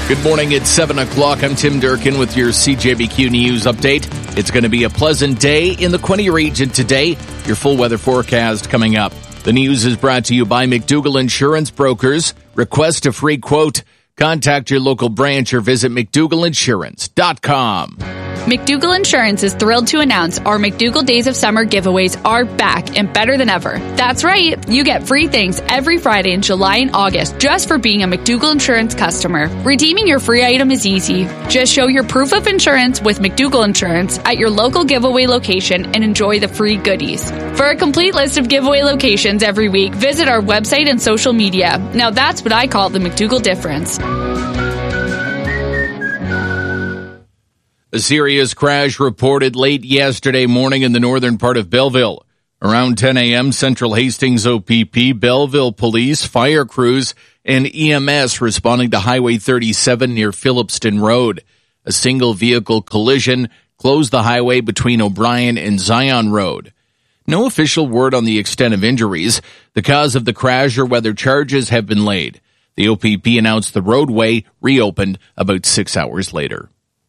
Good morning, it's 7 o'clock. I'm Tim Durkin with your CJBQ News Update. It's going to be a pleasant day in the Quinte region today. Your full weather forecast coming up. The news is brought to you by McDougall Insurance Brokers. Request a free quote. Contact your local branch or visit McDougallInsurance.com. McDougall Insurance is thrilled to announce our McDougall Days of Summer giveaways are back and better than ever. That's right. You get free things every Friday in July and August just for being a McDougall Insurance customer. Redeeming your free item is easy. Just show your proof of insurance with McDougall Insurance at your local giveaway location and enjoy the free goodies. For a complete list of giveaway locations every week, visit our website and social media. Now that's what I call the McDougall difference. A serious crash reported late yesterday morning in the northern part of Belleville. Around 10 a.m., Central Hastings OPP, Belleville Police, fire crews, and EMS responding to Highway 37 near Phillipston Road. A single vehicle collision closed the highway between O'Brien and Zion Road. No official word on the extent of injuries, the cause of the crash, or whether charges have been laid. The OPP announced the roadway reopened about 6 hours later.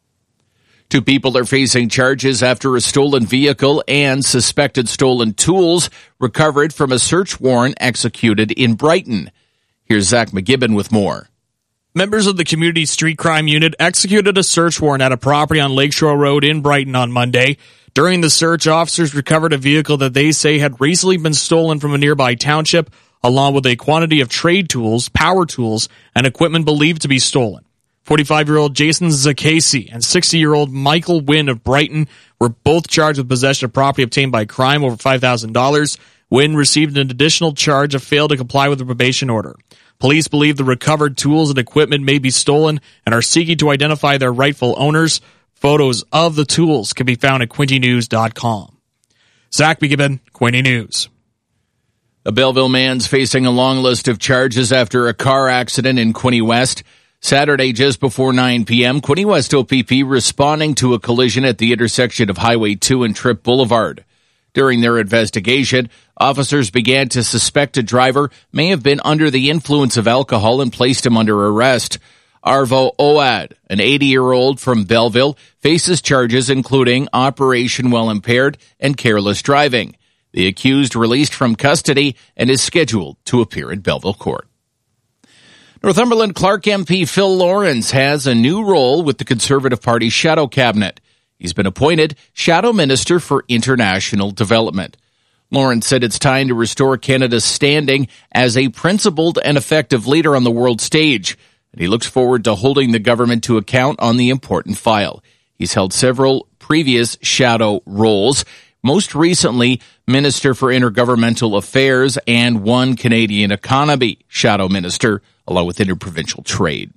2 people are facing charges after a stolen vehicle and suspected stolen tools recovered from a search warrant executed in Brighton. Here's Zach McGibbon with more. Members of the Community Street Crime Unit executed a search warrant at a property on Lakeshore Road in Brighton on Monday. During the search, officers recovered a vehicle that they say had recently been stolen from a nearby township, along with a quantity of trade tools, power tools, and equipment believed to be stolen. 45-year-old Jason Zakasi and 60-year-old Michael Wynn of Brighton were both charged with possession of property obtained by crime over $5,000. Wynn received an additional charge of failed to comply with the probation order. Police believe the recovered tools and equipment may be stolen and are seeking to identify their rightful owners. Photos of the tools can be found at QuinteNews.com. Zach McGibbon, Quinte News. A Belleville man's facing a long list of charges after a car accident in Quinte West. Saturday, just before 9 p.m., Quinte West OPP responding to a collision at the intersection of Highway 2 and Tripp Boulevard. During their investigation, officers began to suspect a driver may have been under the influence of alcohol and placed him under arrest. Arvo Oad, an 80-year-old from Belleville, faces charges including operation while impaired and careless driving. The accused released from custody and is scheduled to appear in Belleville Court. Northumberland Clark MP Phil Lawrence has a new role with the Conservative Party Shadow Cabinet. He's been appointed Shadow Minister for International Development. Lawrence said it's time to restore Canada's standing as a principled and effective leader on the world stage, and he looks forward to holding the government to account on the important file. He's held several previous shadow roles, most recently Minister for Intergovernmental Affairs and One Canadian Economy Shadow Minister, along with interprovincial trade.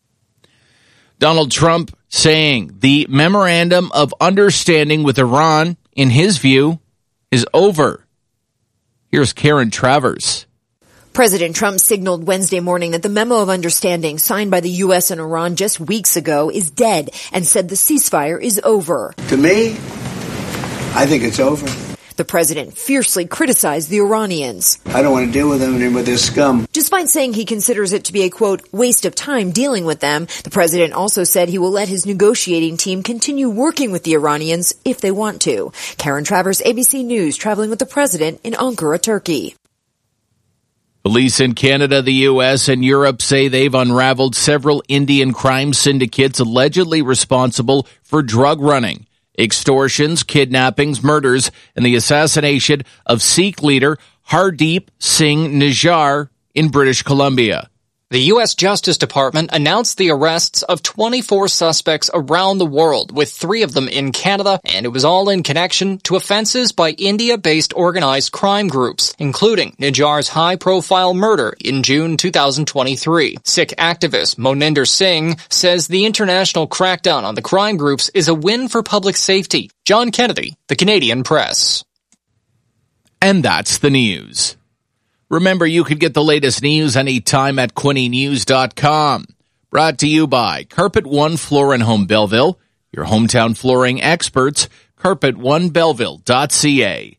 Donald Trump saying the memorandum of understanding with Iran, in his view, is over. Here's Karen Travers. President Trump signaled Wednesday morning that the memo of understanding signed by the U.S. and Iran just weeks ago is dead and said the ceasefire is over. To me, I think it's over. The president fiercely criticized the Iranians. I don't want to deal with them and with this scum. Despite saying he considers it to be a, quote, waste of time dealing with them, the president also said he will let his negotiating team continue working with the Iranians if they want to. Karen Travers, ABC News, traveling with the president in Ankara, Turkey. Police in Canada, the U.S., and Europe say they've unraveled several Indian crime syndicates allegedly responsible for drug running, extortions, kidnappings, murders, and the assassination of Sikh leader Hardeep Singh Nijjar in British Columbia. The U.S. Justice Department announced the arrests of 24 suspects around the world, with 3 of them in Canada, and it was all in connection to offenses by India-based organized crime groups, including Nijjar's high-profile murder in June 2023. Sikh activist Moninder Singh says the international crackdown on the crime groups is a win for public safety. John Kennedy, The Canadian Press. And that's the news. Remember, you can get the latest news anytime at QuinteNews.com. Brought to you by Carpet One Floor and Home Belleville, your hometown flooring experts, carpet1belleville.ca.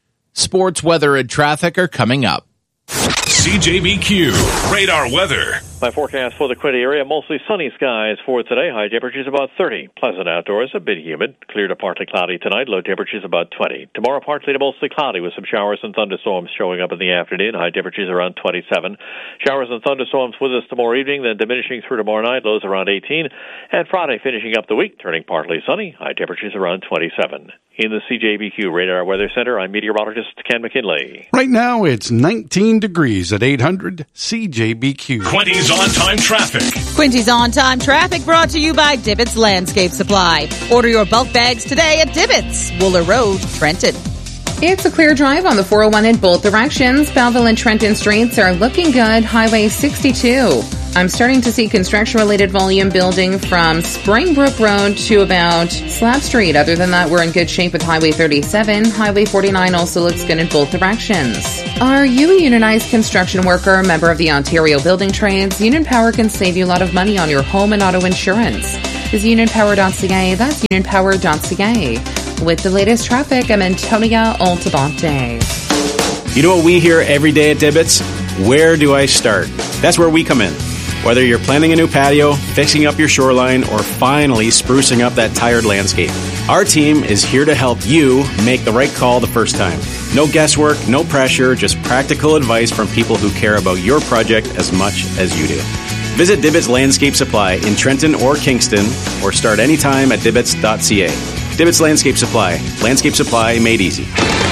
Sports, weather, and traffic are coming up. CJBQ Radar Weather. My forecast for the Quinte area, mostly sunny skies for today. High temperatures about 30. Pleasant outdoors, a bit humid. Clear to partly cloudy tonight. Low temperatures about 20. Tomorrow, partly to mostly cloudy with some showers and thunderstorms showing up in the afternoon. High temperatures around 27. Showers and thunderstorms with us tomorrow evening, then diminishing through tomorrow night. Lows around 18. And Friday, finishing up the week, turning partly sunny. High temperatures around 27. In the CJBQ Radar Weather Center, I'm meteorologist Ken McKinley. Right now, it's 19 degrees at 800 CJBQ. Quinte's on-time traffic. Quinte's on-time traffic brought to you by Dibbits Landscape Supply. Order your bulk bags today at Dibbits, Wooler Road, Trenton. It's a clear drive on the 401 in both directions. Belleville and Trenton streets are looking good. Highway 62. I'm starting to see construction-related volume building from Springbrook Road to about Slab Street. Other than that, we're in good shape with Highway 37. Highway 49 also looks good in both directions. Are you a unionized construction worker, member of the Ontario Building Trades? Union Power can save you a lot of money on your home and auto insurance. Is unionpower.ca. That's unionpower.ca. With the latest traffic, I'm Antonia Altabonte. You know what we hear every day at Dibbits? Where do I start? That's where we come in. Whether you're planning a new patio, fixing up your shoreline, or finally sprucing up that tired landscape, our team is here to help you make the right call the first time. No guesswork, no pressure, just practical advice from people who care about your project as much as you do. Visit Dibbits Landscape Supply in Trenton or Kingston, or start anytime at Dibbits.ca. Dibbits Landscape Supply. Landscape supply made easy.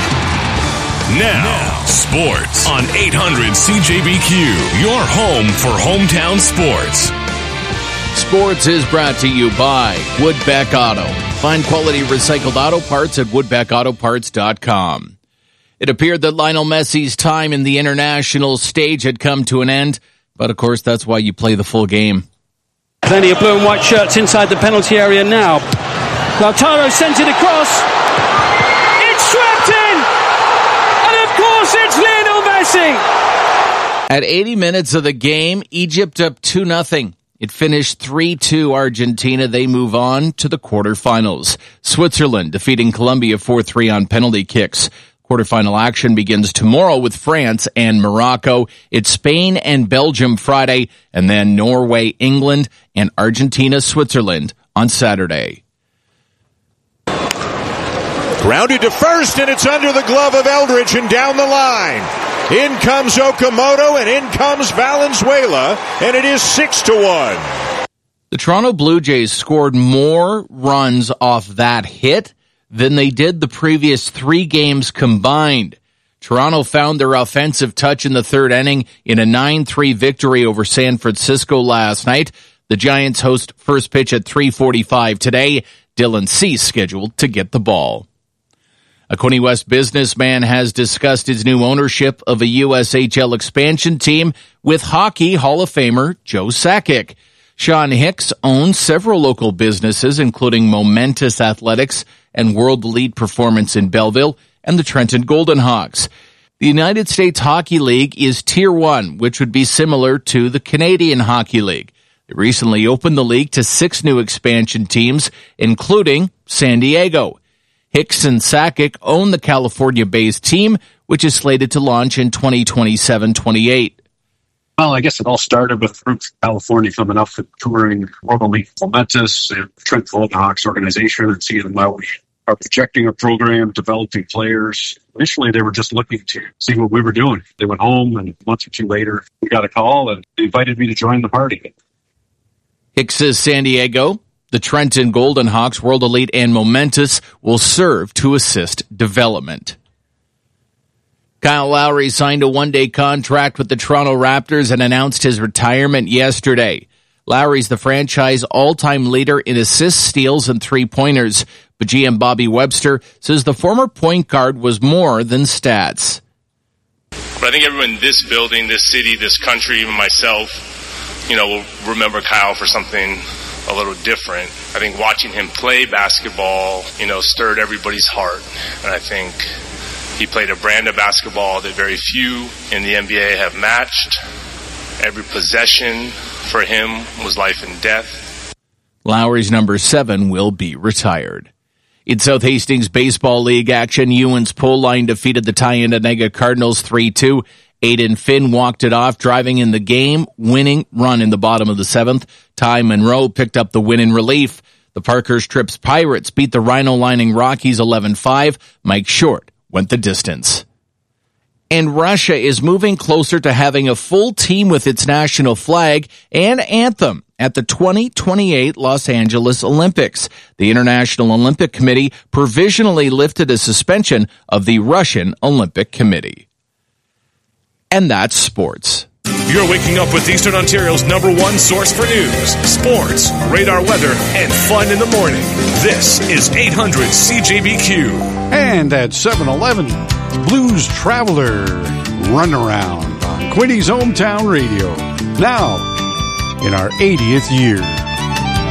Now, sports on 800 CJBQ, your home for hometown sports. Sports is brought to you by Woodbeck Auto. Find quality recycled auto parts at woodbeckautoparts.com. It appeared that Lionel Messi's time in the international stage had come to an end, but of course that's why you play the full game. Plenty of blue and white shirts inside the penalty area now. Lautaro sends it across. It's swept in! And of course it's Lionel Messi! At 80 minutes of the game, Egypt up 2-0. It finished 3-2 Argentina. They move on to the quarterfinals. Switzerland defeating Colombia 4-3 on penalty kicks. Quarterfinal action begins tomorrow with France and Morocco. It's Spain and Belgium Friday, and then Norway, England, and Argentina, Switzerland on Saturday. Grounded to first, and it's under the glove of Eldridge and down the line. In comes Okamoto, and in comes Valenzuela, and it is 6-1. The Toronto Blue Jays scored more runs off that hit than they did the previous 3 games combined. Toronto found their offensive touch in the third inning in a 9-3 victory over San Francisco last night. The Giants host first pitch at 3:45 today. Dylan Cease scheduled to get the ball. A Quinte West businessman has discussed his new ownership of a USHL expansion team with Hockey Hall of Famer Joe Sakic. Sean Hicks owns several local businesses, including Momentous Athletics and World Elite Performance in Belleville and the Trenton Golden Hawks. The United States Hockey League is Tier 1, which would be similar to the Canadian Hockey League. They recently opened the league to 6 new expansion teams, including San Diego. Hicks and Sakic own the California-based team, which is slated to launch in 2027-28. Well, I guess it all started with Roots California coming up and touring World Elite Momentous and Trent Golden Hawks organization and seeing how we are projecting a program, developing players. Initially, they were just looking to see what we were doing. They went home, and a month or 2 later, we got a call, and they invited me to join the party. Hicks says San Diego, the Trenton Golden Hawks, World Elite, and Momentous will serve to assist development. Kyle Lowry signed a one-day contract with the Toronto Raptors and announced his retirement yesterday. Lowry's the franchise all-time leader in assists, steals, and three-pointers, but GM Bobby Webster says the former point guard was more than stats. But I think everyone in this building, this city, this country, even myself, will remember Kyle for something a little different. I think watching him play basketball, stirred everybody's heart. And I think he played a brand of basketball that very few in the NBA have matched. Every possession for him was life and death. Lowry's number 7 will be retired. In South Hastings Baseball League action, Ewan's Pole Line defeated the Tynanega Cardinals 3-2. Aiden Finn walked it off, driving in the game-winning run in the bottom of the 7th. Ty Monroe picked up the win in relief. The Parkhurst Trips Pirates beat the Rhino Lining Rockies 11-5. Mike Short went the distance. And Russia is moving closer to having a full team with its national flag and anthem at the 2028 Los Angeles Olympics. The International Olympic Committee provisionally lifted a suspension of the Russian Olympic Committee. And that's sports. You're waking up with Eastern Ontario's #1 source for news, sports, radar weather, and fun in the morning. This is 800 CJBQ. And at 7-Eleven, Blues Traveler Runaround on Quinny's Hometown Radio. Now, in our 80th year.